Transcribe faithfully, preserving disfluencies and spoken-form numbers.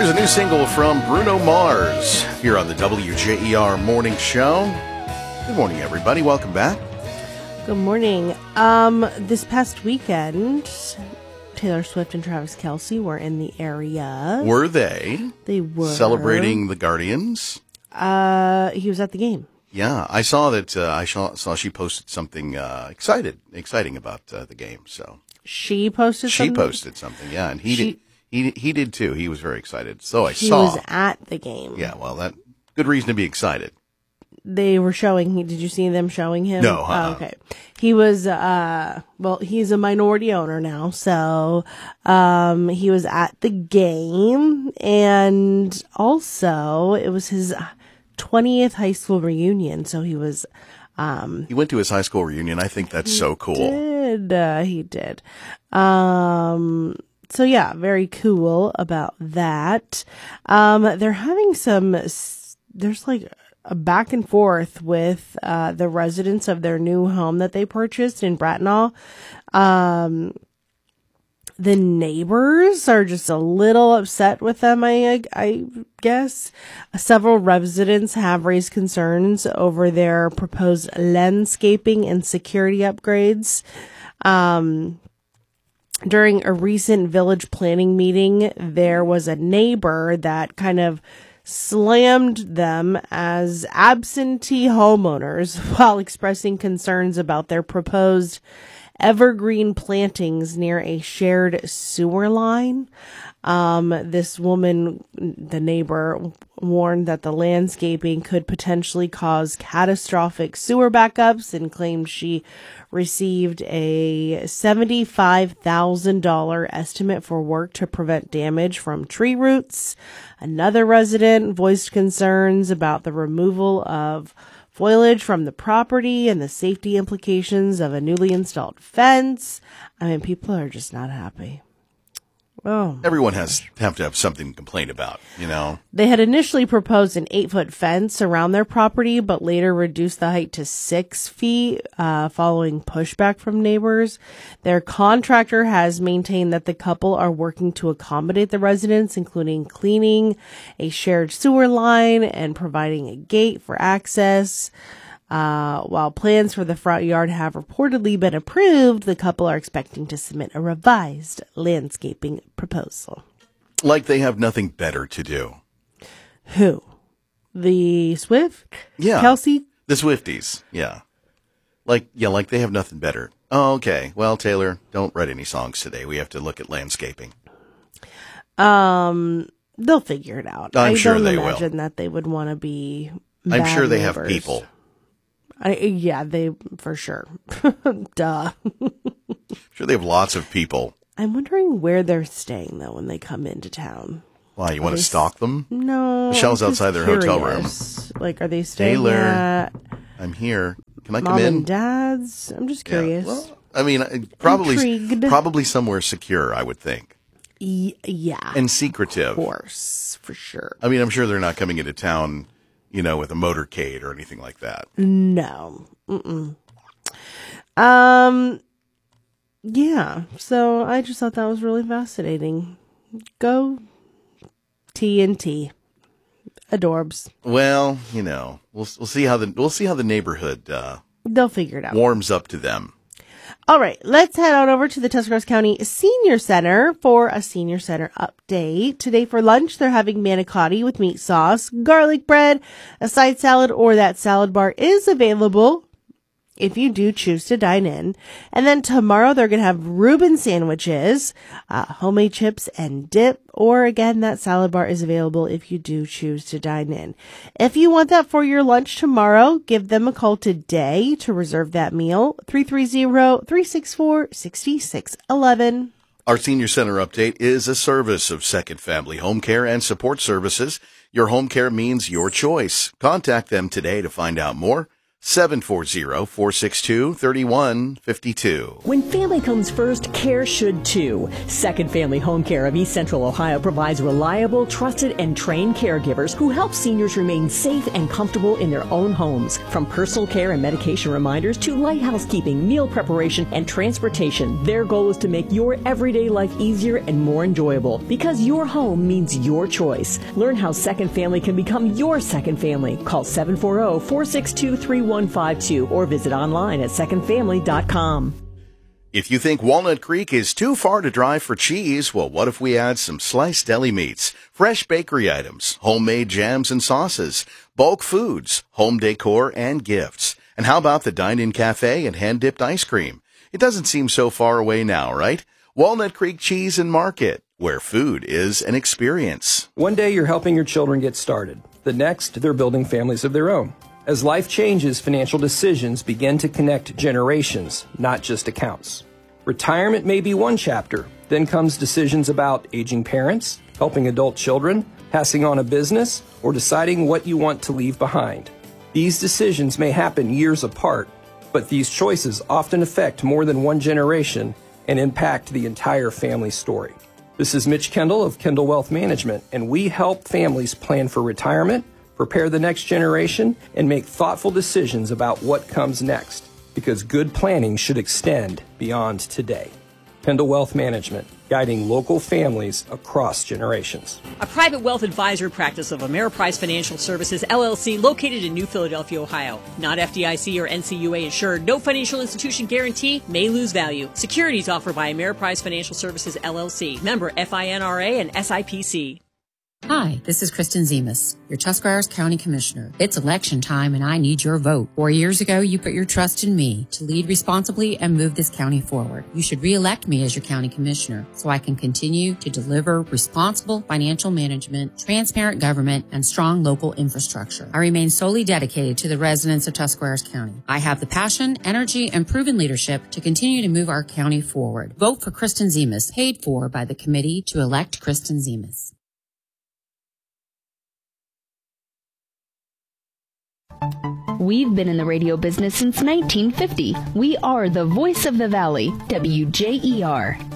Here's a new single from Bruno Mars here on the W J E R Morning Show. Good morning, everybody. Welcome back. Good morning. Um, this past weekend, Taylor Swift and Travis Kelce were in the area. Were they? They were. Celebrating the Guardians? Uh, he was at the game. Yeah, I saw that. Uh, I saw, saw she posted something uh, excited, exciting about uh, the game. So she posted. She something? posted something. Yeah, and he she, did. He he did too. He was very excited. So I he saw. He was at the game. Yeah, well, that good reason to be excited. They were showing. Did you see them showing him? No. Uh-uh. Oh, okay. He was. Uh, well, he's a minority owner now, so um, he was at the game, and also it was his twentieth high school reunion. So he was. Um, he went to his high school reunion. I think that's so cool. Did uh, he did? Um, so yeah, very cool about that. Um, they're having some. There's like a back and forth with uh, the residents of their new home that they purchased in Bracknell. Um, the neighbors are just a little upset with them, I, I guess. Several residents have raised concerns over their proposed landscaping and security upgrades. Um, during a recent village planning meeting, there was a neighbor that kind of slammed them as absentee homeowners while expressing concerns about their proposed evergreen plantings near a shared sewer line. Um, this woman, the neighbor, warned that the landscaping could potentially cause catastrophic sewer backups and claimed she received a seventy-five thousand dollars estimate for work to prevent damage from tree roots. Another resident voiced concerns about the removal of foliage from the property and the safety implications of a newly installed fence. I mean, people are just not happy. Oh, everyone has have to have something to complain about, you know. They had initially proposed an eight-foot fence around their property, but later reduced the height to six feet uh, following pushback from neighbors. Their contractor has maintained that the couple are working to accommodate the residents, including cleaning a shared sewer line and providing a gate for access. Uh, while plans for the front yard have reportedly been approved, the couple are expecting to submit a revised landscaping proposal. Like they have nothing better to do. Who? The Swift? Yeah. Kelce? The Swifties, yeah. Like, yeah, like they have nothing better. Oh, okay. Well, Taylor, don't write any songs today. We have to look at landscaping. Um, they'll figure it out. I'm I sure don't they will. imagine that they would want to be I'm sure they neighbors. have people. I, yeah, they, for sure. Duh. Sure they have lots of people. I'm wondering where they're staying, though, when they come into town. Why, you Are want to they stalk them? No. Michelle's I'm just outside their hotel room. curious. Like, are they staying Taylor, at I'm here. Can I mom come in? and dad's? I'm just curious. Yeah. Well, I mean, uh, probably, Intrigued. probably somewhere secure, I would think. Y- yeah. And secretive. Of course, for sure. I mean, I'm sure they're not coming into town, you know, with a motorcade or anything like that. No. Mm-mm. Um, yeah. So I just thought that was really fascinating. Go T N T. Adorbs. Well, you know, we'll we'll see how the we'll see how the neighborhood uh, They'll figure it out. warms up to them. All right, let's head on over to the Tuscarawas County Senior Center for a Senior Center update. Today for lunch, they're having manicotti with meat sauce, garlic bread, a side salad, or that salad bar is available if you do choose to dine in. And then tomorrow, they're going to have Reuben sandwiches, uh, homemade chips and dip, or again, that salad bar is available if you do choose to dine in. If you want that for your lunch tomorrow, give them a call today to reserve that meal, three three zero, three six four, six six one one. Our Senior Center update is a service of Second Family Home Care and Support Services. Your home care means your choice. Contact them today to find out more. seven four zero, four six two, three one five two. When family comes first, care should too. Second Family Home Care of East Central Ohio provides reliable, trusted, and trained caregivers who help seniors remain safe and comfortable in their own homes. From personal care and medication reminders to light housekeeping, meal preparation, and transportation, their goal is to make your everyday life easier and more enjoyable, because your home means your choice. Learn how Second Family can become your second family. Call seven four zero, four six two, three one five two or visit online at second family dot com. If you think Walnut Creek is too far to drive for cheese, well, what if we add some sliced deli meats, fresh bakery items, homemade jams and sauces, bulk foods, home decor, and gifts? And how about the dine-in cafe and hand-dipped ice cream? It doesn't seem so far away now, right? Walnut Creek Cheese and Market, where food is an experience. One day you're helping your children get started. The next, they're building families of their own. As life changes, financial decisions begin to connect generations, not just accounts. Retirement may be one chapter. Then comes decisions about aging parents, helping adult children, passing on a business, or deciding what you want to leave behind. These decisions may happen years apart, but these choices often affect more than one generation and impact the entire family story. This is Mitch Kendall of Kendall Wealth Management, and we help families plan for retirement, prepare the next generation, and make thoughtful decisions about what comes next, because good planning should extend beyond today. Kendall Wealth Management, guiding local families across generations. A private wealth advisor practice of Ameriprise Financial Services, L L C, located in New Philadelphia, Ohio. Not F D I C or N C U A insured. No financial institution guarantee. May lose value. Securities offered by Ameriprise Financial Services, L L C. Member F I N R A and S I P C. Hi, this is Kristen Zemas, your Tuscarawas County Commissioner. It's election time and I need your vote. Four years ago, you put your trust in me to lead responsibly and move this county forward. You should re-elect me as your county commissioner so I can continue to deliver responsible financial management, transparent government, and strong local infrastructure. I remain solely dedicated to the residents of Tuscarawas County. I have the passion, energy, and proven leadership to continue to move our county forward. Vote for Kristen Zemas, paid for by the committee to elect Kristen Zemas. We've been in the radio business since nineteen fifty. We are the voice of the Valley, W J E R.